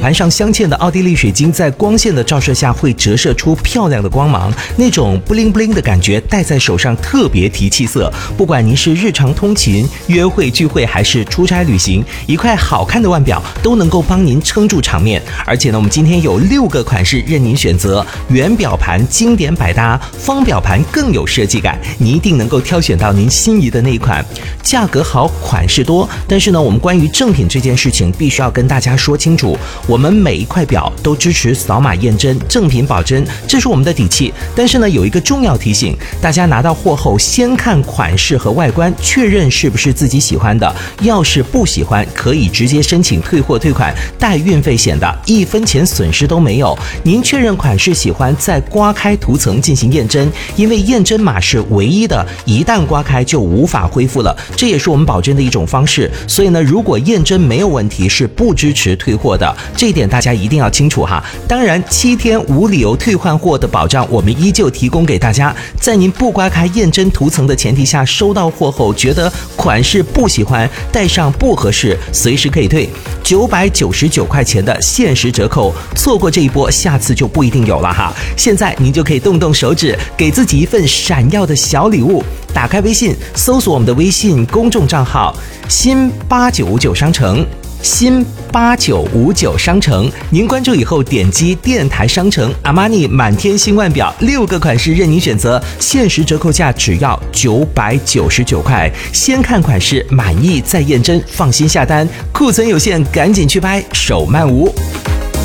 盘上镶嵌的奥地利水晶在光线的照射下会折射出漂亮的光芒，那种布灵布灵的感觉戴在手上特别提气色。不管您是日常通勤、约会聚会还是出差旅行，一块好看的腕表都能够帮您撑住场面。而且呢，我们今天有6个款式任您选择，圆表盘经典百搭，方表盘更有设计感，你一定能够挑选到您心仪的那一款。价格好，款式多，但是呢，我们关于正品这件事情必须要跟大家说清楚，我们每一块表都支持扫码验真，正品保真，这是我们的底气。但是呢，有一个重要提醒，大家拿到货后先看款式和外观，确认是不是自己喜欢的，要是不喜欢，可以直接申请退货退款，带运费险的，1分钱损失都没有。您确认款式喜欢，再刮开涂层进行验真，因为验真码是唯一的，一旦刮开就无法恢复了，这也是我们保真的一种方式。所以呢，如果验真没有问题，是不支持退货的，这一点大家一定要清楚哈。当然，7天无理由退换货的保障我们依旧提供给大家，在您不刮开验真涂层的前提下，收到货后觉得款式不喜欢，戴上不合适，随时可以退，999块钱的限时折扣，错过这一波，下次就不一定有了哈。现在您就可以动动手指，给自己一份闪耀的小礼物。打开微信，搜索我们的微信公众账号新8959商城，新8959商城，您关注以后点击电台商城，阿玛尼满天星腕表6个款式任您选择，限时折扣价只要999块，先看款式满意再验真，放心下单，库存有限，赶紧去拍，手慢无。